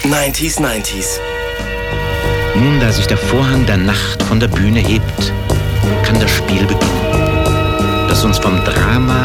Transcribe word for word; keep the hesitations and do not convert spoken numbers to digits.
neunziger neunziger. Nun, da sich der Vorhang der Nacht von der Bühne hebt, kann das Spiel beginnen, das uns vom Drama